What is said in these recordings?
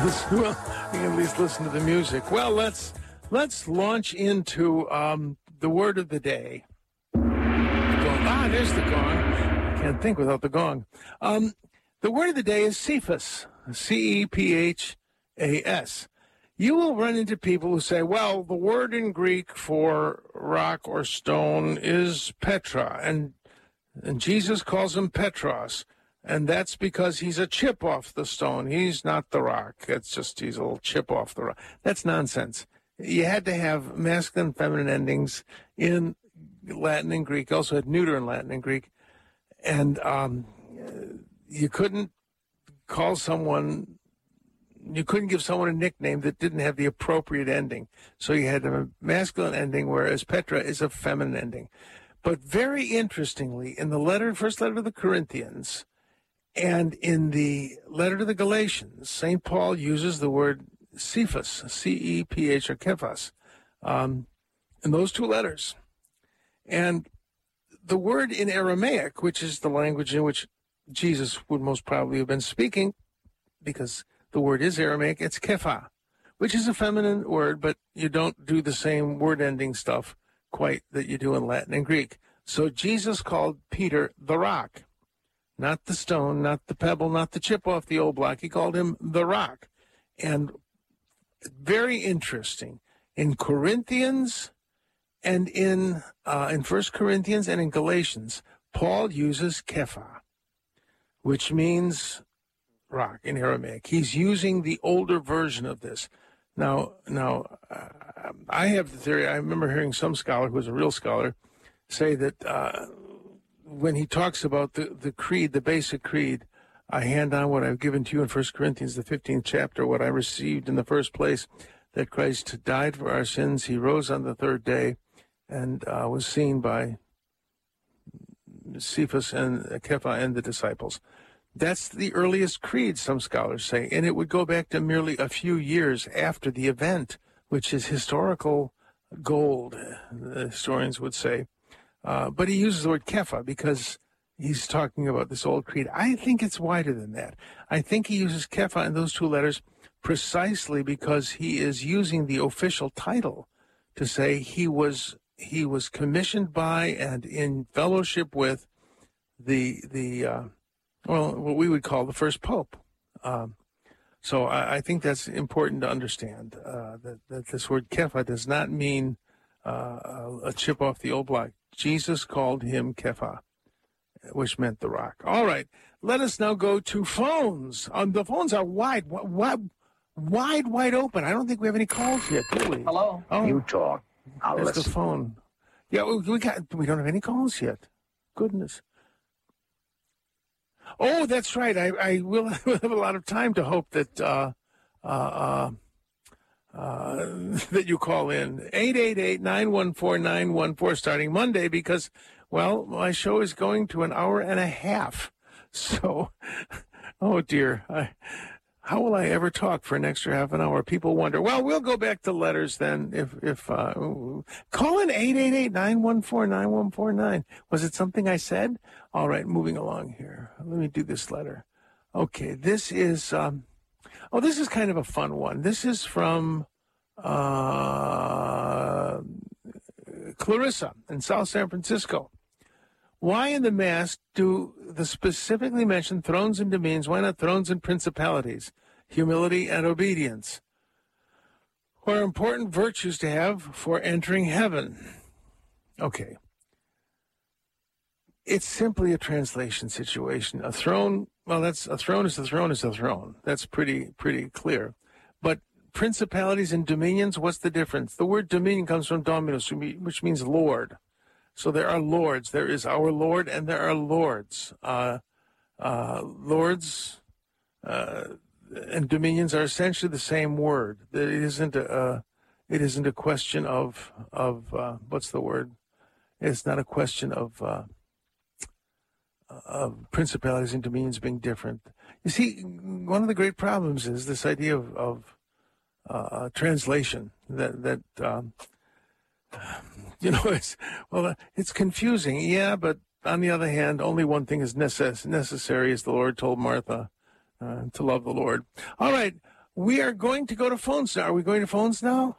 Well, you can at least listen to the music. Well, let's launch into the word of the day. There's the gong. I can't think without the gong. The word of the day is Cephas, C-E-P-H-A-S. You will run into people who say, well, the word in Greek for rock or stone is Petra, and Jesus calls him Petros. And that's because he's a chip off the stone. He's not the rock. It's just he's a little chip off the rock. That's nonsense. You had to have masculine and feminine endings in Latin and Greek. You also had neuter in Latin and Greek. And you couldn't give someone a nickname that didn't have the appropriate ending. So you had a masculine ending, whereas Petra is a feminine ending. But very interestingly, in the first letter to the Corinthians, and in the letter to the Galatians, St. Paul uses the word Cephas, C-E-P-H, or Kephas, in those two letters. And the word in Aramaic, which is the language in which Jesus would most probably have been speaking, because the word is Aramaic, it's Kepha, which is a feminine word, but you don't do the same word-ending stuff quite that you do in Latin and Greek. So Jesus called Peter the rock. Not the stone, not the pebble, not the chip off the old block. He called him the rock. And very interesting, in Corinthians and in 1 Corinthians and in Galatians, Paul uses Kepha, which means rock in Aramaic. He's using the older version of this. Now, I have the theory, I remember hearing some scholar who was a real scholar say that when he talks about the creed, the basic creed, I hand on what I've given to you in 1 Corinthians, the 15th chapter, what I received in the first place, that Christ died for our sins, he rose on the third day, and was seen by Cephas and Kepha and the disciples. That's the earliest creed, some scholars say, and it would go back to merely a few years after the event, which is historical gold, the historians would say. But he uses the word Kepha because he's talking about this old creed. I think it's wider than that. I think he uses Kepha in those two letters precisely because he is using the official title to say he was commissioned by and in fellowship with what we would call the first pope. So I think that's important to understand, that this word Kepha does not mean a chip off the old block. Jesus called him Kepha, which meant the rock. All right, let us now go to phones. The phones are wide open. I don't think we have any calls yet, do we? Hello? Oh, You talk. I'll there's listen. the phone. Yeah, we don't have any calls yet. Goodness. Oh, that's right. I will have a lot of time to hope that that you call in. 888-914-914 starting Monday because, well, my show is going to an hour and a half. So, oh dear. How will I ever talk for an extra half an hour? People wonder. Well, we'll go back to letters then. If call in 888-914-9149. Was it something I said? All right, moving along here. Let me do this letter. Okay, this is this is kind of a fun one. This is from Clarissa in South San Francisco. Why in the Mass do the specifically mentioned thrones and dominions? Why not thrones and principalities? Humility and obedience are important virtues to have for entering heaven. Okay. It's simply a translation situation. A throne, well, a throne is a throne is a throne. That's pretty clear. But principalities and dominions, what's the difference? The word dominion comes from dominus, which means Lord. So there are lords. There is our Lord, and there are lords. Lords and dominions are essentially the same word. It isn't a question of what's the word? It's not a question of principalities and dominions being different. You see, one of the great problems is this idea of translation. It's confusing. Yeah, but on the other hand, only one thing is necessary, as the Lord told Martha, to love the Lord. All right, We are going to go to phones now. Are we going to phones now?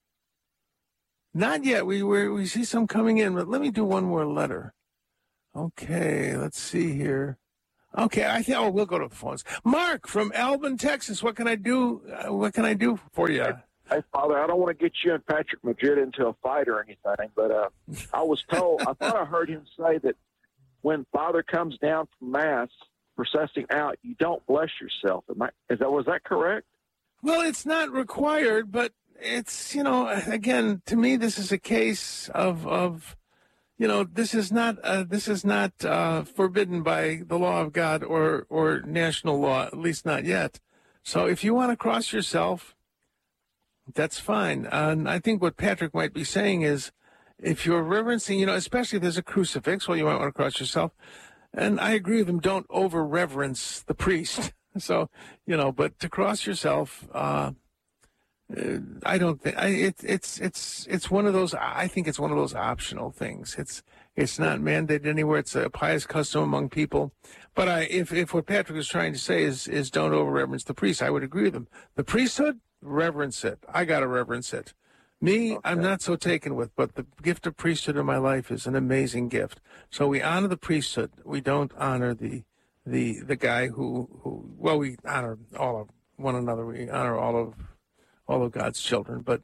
Not yet. We see some coming in, but let me do one more letter. Okay, let's see here. Okay, I think we'll go to the phones. Mark from Albin, Texas. What can I do? What can I do for you? Hey, Father, I don't want to get you and Patrick Madrid into a fight or anything, but I was told, I thought I heard him say that when Father comes down from Mass, processing out, you don't bless yourself. Was that correct? Well, it's not required, but it's, again, to me, this is a case of this is not forbidden by the law of God or national law, at least not yet. So if you want to cross yourself, that's fine. And I think what Patrick might be saying is, if you're reverencing, especially if there's a crucifix, well, you might want to cross yourself. And I agree with him. Don't over-reverence the priest. So, but to cross yourself, I don't think it's one of those. I think it's one of those optional things. It's not mandated anywhere. It's a pious custom among people. But if what Patrick is trying to say is don't over-reverence the priest, I would agree with him. The priesthood, reverence it. I got to reverence it. Me, okay. I'm not so taken with, but the gift of priesthood in my life is an amazing gift. So we honor the priesthood. We don't honor the guy who we honor all of one another. We honor all of God's children, but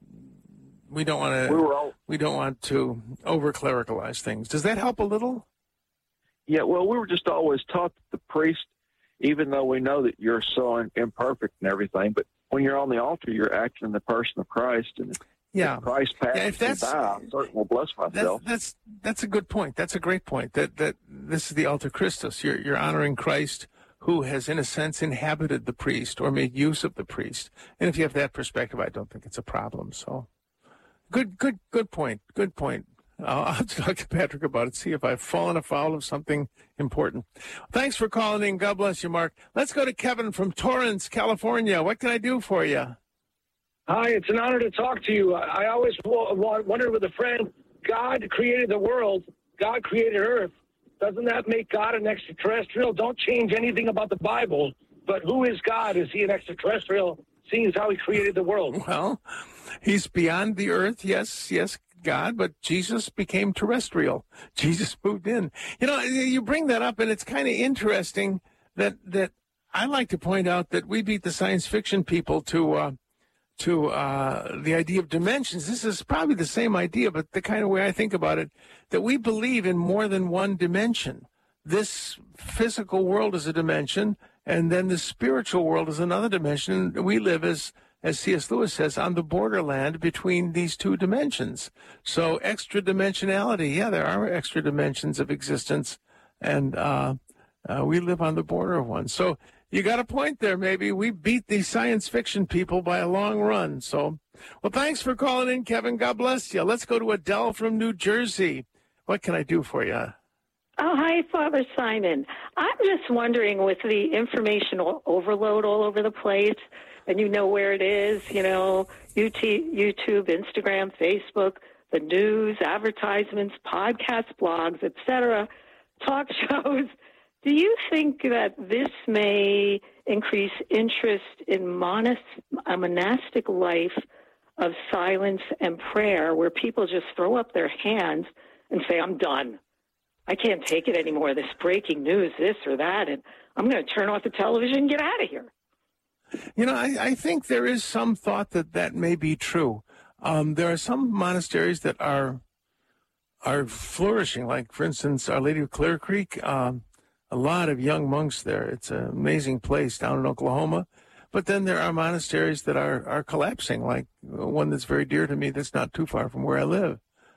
we don't want to over clericalize things. Does that help a little? Yeah, well, we were just always taught that the priest, even though we know that you're so imperfect and everything, but when you're on the altar, you're acting in the person of Christ, and if Christ passes and dies, I certainly will bless myself. That's a good point. That's a great point. That this is the alter Christus. You're honoring Christ, who has, in a sense, inhabited the priest or made use of the priest. And if you have that perspective, I don't think it's a problem. So, good point. Good point. I'll have to talk to Patrick about it, see if I've fallen afoul of something important. Thanks for calling in. God bless you, Mark. Let's go to Kevin from Torrance, California. What can I do for you? Hi, it's an honor to talk to you. I always wondered with a friend, God created the world, God created Earth. Doesn't that make God an extraterrestrial? Don't change anything about the Bible, but who is God? Is he an extraterrestrial, seeing as how he created the world? Well, he's beyond the earth, yes, God, but Jesus became terrestrial. Jesus moved in. You bring that up, and it's kind of interesting that I like to point out that we beat the science fiction people to the idea of dimensions. This is probably the same idea, but the kind of way I think about it, that we believe in more than one dimension. This physical world is a dimension, and then the spiritual world is another dimension. We live, as C.S. Lewis says, on the borderland between these two dimensions. So extra dimensionality, there are extra dimensions of existence, and we live on the border of one. So you got a point there, maybe. We beat the science fiction people by a long run. So, well, thanks for calling in, Kevin. God bless you. Let's go to Adele from New Jersey. What can I do for you? Oh, hi, Father Simon. I'm just wondering, with the information overload all over the place, and you know where it is, YouTube, Instagram, Facebook, the news, advertisements, podcasts, blogs, etc., talk shows. Do you think that this may increase interest in a monastic life of silence and prayer, where people just throw up their hands and say, I'm done. I can't take it anymore, this breaking news, this or that, and I'm going to turn off the television and get out of here. I think there is some thought that may be true. There are some monasteries that are flourishing, like, for instance, Our Lady of Clear Creek. A lot of young monks there. It's an amazing place down in Oklahoma. But then there are monasteries that are collapsing, like one that's very dear to me that's not too far from where I live.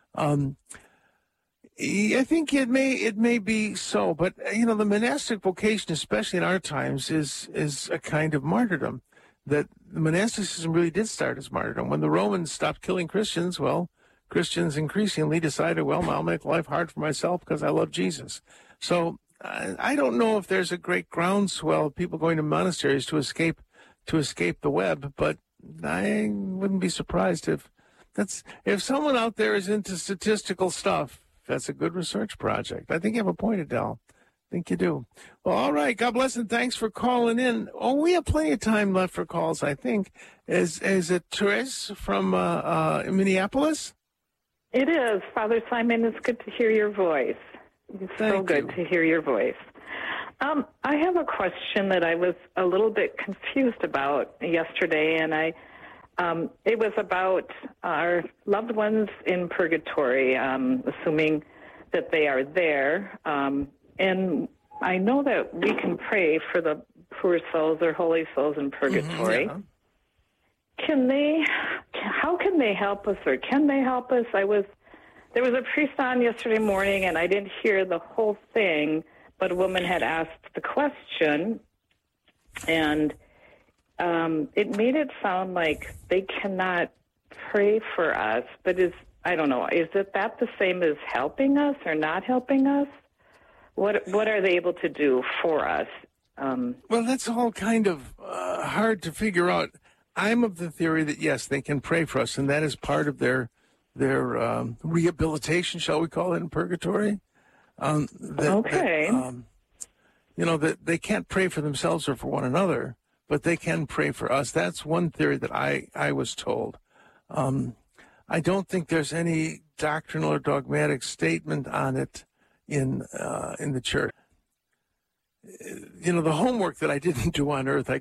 I think it may be so, but the monastic vocation, especially in our times, is a kind of martyrdom. That the monasticism really did start as martyrdom. When the Romans stopped killing Christians, well, Christians increasingly decided, well, I'll make life hard for myself because I love Jesus. So I don't know if there's a great groundswell of people going to monasteries to escape the web, but I wouldn't be surprised if someone out there is into statistical stuff. That's a good research project. I think you have a point, Adele. think you do. Well, all right. God bless and thanks for calling in. Oh, we have plenty of time left for calls, I think. Is it Therese from Minneapolis? It is. Father Simon, it's good to hear your voice. It's so good to hear your voice. I have a question that I was a little bit confused about yesterday, and it was about our loved ones in purgatory, assuming that they are there. And I know that we can pray for the poor souls or holy souls in purgatory. Yeah. How can they help us, or can they help us? There was a priest on yesterday morning, and I didn't hear the whole thing, but a woman had asked the question, and it made it sound like they cannot pray for us, but I don't know, is that the same as helping us or not helping us? What are they able to do for us? Well, that's all kind of hard to figure out. I'm of the theory that, yes, they can pray for us, and that is part of their rehabilitation, shall we call it, in purgatory. Okay. That they can't pray for themselves or for one another, but they can pray for us. That's one theory that I was told. I don't think there's any doctrinal or dogmatic statement on it in the church. The homework that I didn't do on earth, I